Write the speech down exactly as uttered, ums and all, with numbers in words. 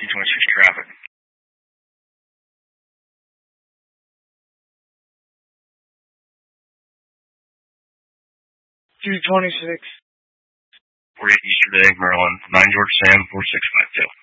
two twenty-six traffic. two twenty-six. forty-eight Easter Day, Maryland, nine George Sam, four six five two.